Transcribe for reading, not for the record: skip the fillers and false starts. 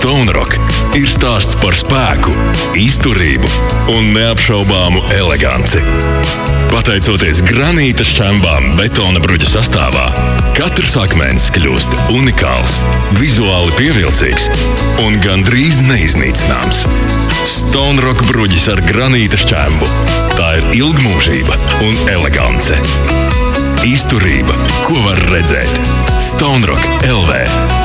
Stonerock ir stāsts par spēku, izturību un neapšaubāmu eleganci. Pateicoties granīta šķembām betona bruģa sastāvā, katrs akmens kļūst unikāls, vizuāli pievilcīgs un gandrīz neiznīcināms. Stonerock bruģis ar granīta šķembu. Tā ir ilgmūžība un elegance. Izturība, ko var redzēt. Stonerock LV.